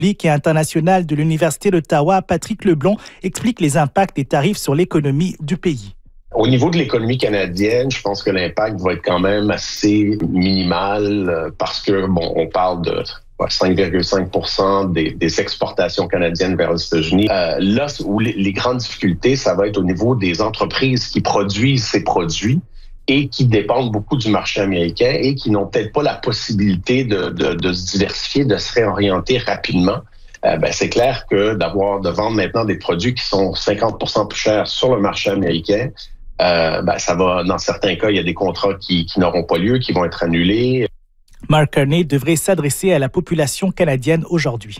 et international de l'Université d'Ottawa, Patrick Leblond, explique les impacts des tarifs sur l'économie du pays. Au niveau de l'économie canadienne, je pense que l'impact va être quand même assez minimal parce que, on parle de 5,5% des exportations canadiennes vers les États-Unis. Là où les grandes difficultés, ça va être au niveau des entreprises qui produisent ces produits et qui dépendent beaucoup du marché américain et qui n'ont peut-être pas la possibilité de se diversifier, de se réorienter rapidement. C'est clair que de vendre maintenant des produits qui sont 50% plus chers sur le marché américain, ça va, dans certains cas, il y a des contrats qui n'auront pas lieu, qui vont être annulés. Mark Carney devrait s'adresser à la population canadienne aujourd'hui.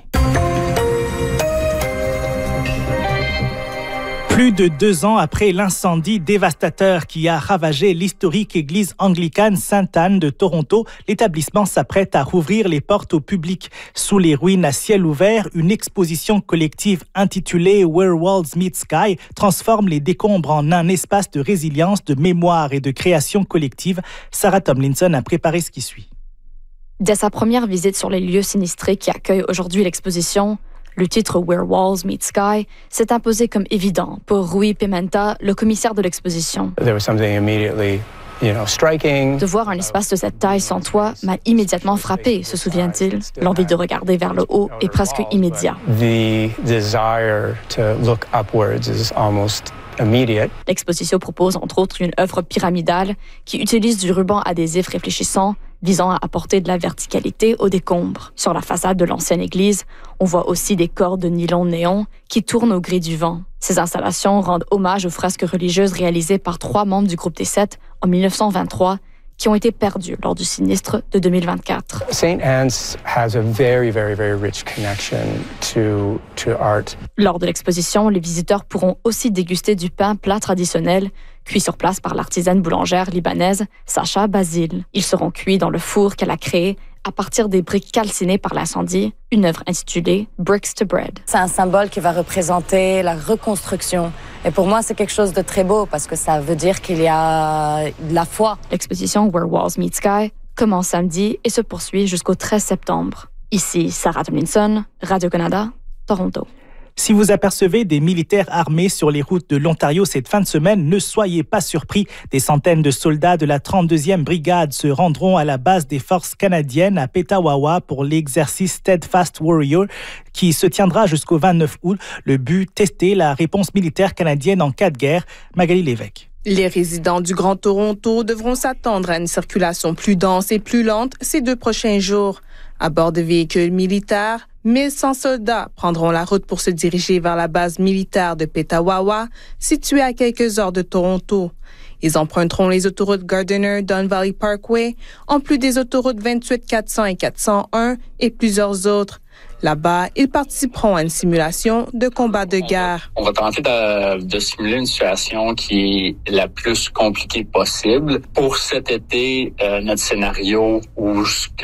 Plus de 2 ans après l'incendie dévastateur qui a ravagé l'historique église anglicane Sainte-Anne de Toronto, l'établissement s'apprête à rouvrir les portes au public. Sous les ruines à ciel ouvert, une exposition collective intitulée Where Walls Meet Sky transforme les décombres en un espace de résilience, de mémoire et de création collective. Sarah Tomlinson a préparé ce qui suit. Dès sa première visite sur les lieux sinistrés qui accueillent aujourd'hui l'exposition, le titre Where Walls Meet Sky s'est imposé comme évident pour Rui Pimenta, le commissaire de l'exposition. De voir un espace de cette taille sans toit m'a immédiatement frappé, se souvient-il. L'envie de regarder vers le haut est presque immédiat. L'exposition propose entre autres une œuvre pyramidale qui utilise du ruban adhésif réfléchissant visant à apporter de la verticalité aux décombres. Sur la façade de l'ancienne église, on voit aussi des cordes de nylon néon qui tournent au gré du vent. Ces installations rendent hommage aux fresques religieuses réalisées par 3 membres du groupe des 7 en 1923 qui ont été perdus lors du sinistre de 2024. St. Anne's has a very, very, very rich connection to art. Lors de l'exposition, les visiteurs pourront aussi déguster du pain plat traditionnel, cuit sur place par l'artisane boulangère libanaise Sacha Basile. Ils seront cuits dans le four qu'elle a créé à partir des briques calcinées par l'incendie, une œuvre intitulée Bricks to Bread. C'est un symbole qui va représenter la reconstruction. Et pour moi, c'est quelque chose de très beau parce que ça veut dire qu'il y a de la foi. L'exposition Where Walls Meet Sky commence samedi et se poursuit jusqu'au 13 septembre. Ici, Sarah Tomlinson, Radio-Canada, Toronto. Si vous apercevez des militaires armés sur les routes de l'Ontario cette fin de semaine, ne soyez pas surpris. Des centaines de soldats de la 32e brigade se rendront à la base des forces canadiennes à Petawawa pour l'exercice Steadfast Warrior qui se tiendra jusqu'au 29 août. Le but, tester la réponse militaire canadienne en cas de guerre. Magali Lévesque. Les résidents du Grand Toronto devront s'attendre à une circulation plus dense et plus lente ces 2 prochains jours. À bord de véhicules militaires, 1100 soldats prendront la route pour se diriger vers la base militaire de Petawawa, située à quelques heures de Toronto. Ils emprunteront les autoroutes Gardiner, Don Valley Parkway, en plus des autoroutes 28, 400 et 401 et plusieurs autres. Là-bas, ils participeront à une simulation de combat de guerre. On va tenter de simuler une situation qui est la plus compliquée possible. Pour cet été, notre scénario où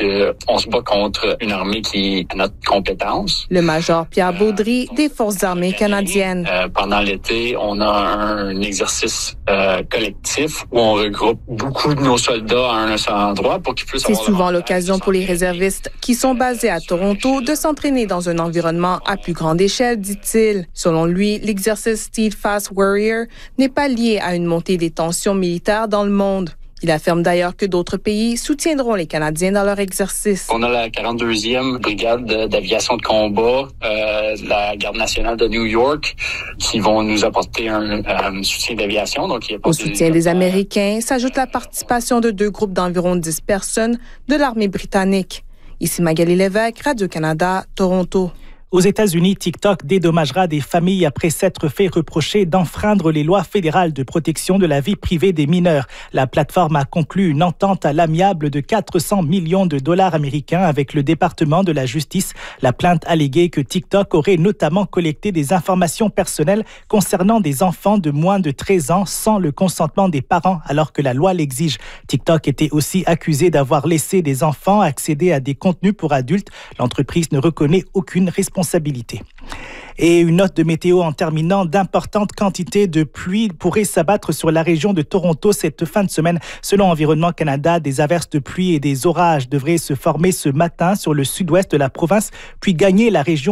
on se bat contre une armée qui est à notre compétence. Le major Pierre Baudry des Forces armées canadiennes. Pendant l'été, on a un exercice collectif où on regroupe beaucoup de nos soldats à un seul endroit pour qu'ils puissent avoir... C'est souvent l'occasion pour les réservistes qui sont basés à Toronto de s'entraîner dans un environnement à plus grande échelle, dit-il. Selon lui, l'exercice Steadfast Warrior n'est pas lié à une montée des tensions militaires dans le monde. Il affirme d'ailleurs que d'autres pays soutiendront les Canadiens dans leur exercice. On a la 42e brigade d'aviation de combat, la Garde nationale de New York, qui vont nous apporter un soutien d'aviation. Donc, au soutien des Américains s'ajoute la participation de 2 groupes d'environ 10 personnes de l'armée britannique. Ici Magali Lévesque, Radio-Canada, Toronto. Aux États-Unis, TikTok dédommagera des familles après s'être fait reprocher d'enfreindre les lois fédérales de protection de la vie privée des mineurs. La plateforme a conclu une entente à l'amiable de 400 millions de dollars américains avec le département de la justice. La plainte alléguait que TikTok aurait notamment collecté des informations personnelles concernant des enfants de moins de 13 ans sans le consentement des parents alors que la loi l'exige. TikTok était aussi accusé d'avoir laissé des enfants accéder à des contenus pour adultes. L'entreprise ne reconnaît aucune responsabilité. Et une note de météo en terminant, d'importantes quantités de pluie pourraient s'abattre sur la région de Toronto cette fin de semaine. Selon Environnement Canada, des averses de pluie et des orages devraient se former ce matin sur le sud-ouest de la province, puis gagner la région